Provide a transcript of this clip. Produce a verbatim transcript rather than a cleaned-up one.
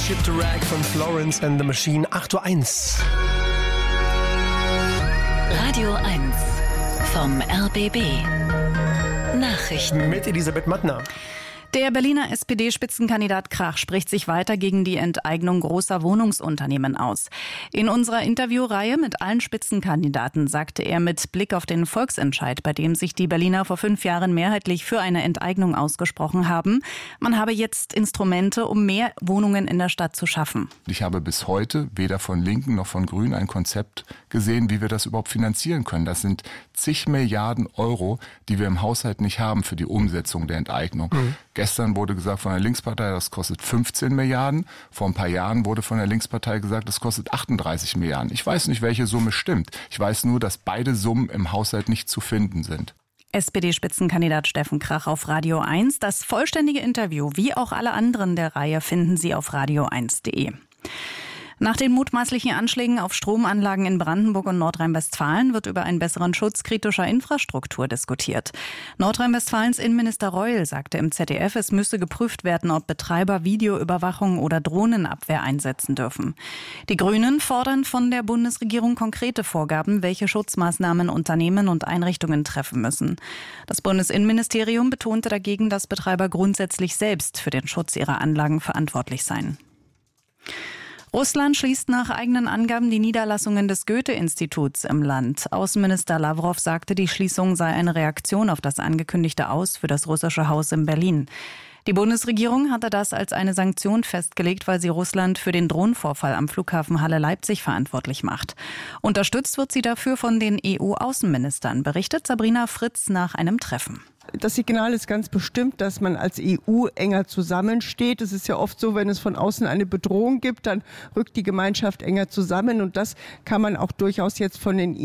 Ship to Rag von Florence and the Machine, acht Uhr eins. Radio eins vom R B B. Nachrichten mit Elisabeth Mattner. Der Berliner S P D-Spitzenkandidat Krach spricht sich weiter gegen die Enteignung großer Wohnungsunternehmen aus. In unserer Interviewreihe mit allen Spitzenkandidaten sagte er mit Blick auf den Volksentscheid, bei dem sich die Berliner vor fünf Jahren mehrheitlich für eine Enteignung ausgesprochen haben, man habe jetzt Instrumente, um mehr Wohnungen in der Stadt zu schaffen. Ich habe bis heute weder von Linken noch von Grünen ein Konzept gesehen, wie wir das überhaupt finanzieren können. Das sind zig Milliarden Euro, die wir im Haushalt nicht haben für die Umsetzung der Enteignung. Mhm. Gestern wurde gesagt von der Linkspartei, das kostet fünfzehn Milliarden. Vor ein paar Jahren wurde von der Linkspartei gesagt, das kostet achtunddreißig Milliarden. Ich weiß nicht, welche Summe stimmt. Ich weiß nur, dass beide Summen im Haushalt nicht zu finden sind. S P D-Spitzenkandidat Steffen Krach auf Radio eins. Das vollständige Interview, wie auch alle anderen der Reihe, finden Sie auf radio eins punkt de. Nach den mutmaßlichen Anschlägen auf Stromanlagen in Brandenburg und Nordrhein-Westfalen wird über einen besseren Schutz kritischer Infrastruktur diskutiert. Nordrhein-Westfalens Innenminister Reul sagte im Z D F, es müsse geprüft werden, ob Betreiber Videoüberwachung oder Drohnenabwehr einsetzen dürfen. Die Grünen fordern von der Bundesregierung konkrete Vorgaben, welche Schutzmaßnahmen Unternehmen und Einrichtungen treffen müssen. Das Bundesinnenministerium betonte dagegen, dass Betreiber grundsätzlich selbst für den Schutz ihrer Anlagen verantwortlich seien. Russland schließt nach eigenen Angaben die Niederlassungen des Goethe-Instituts im Land. Außenminister Lawrow sagte, die Schließung sei eine Reaktion auf das angekündigte Aus für das russische Haus in Berlin. Die Bundesregierung hatte das als eine Sanktion festgelegt, weil sie Russland für den Drohnenvorfall am Flughafen Halle-Leipzig verantwortlich macht. Unterstützt wird sie dafür von den E U-Außenministern, berichtet Sabrina Fritz nach einem Treffen. Das Signal ist ganz bestimmt, dass man als E U enger zusammensteht. Es ist ja oft so, wenn es von außen eine Bedrohung gibt, dann rückt die Gemeinschaft enger zusammen. Und das kann man auch durchaus jetzt von den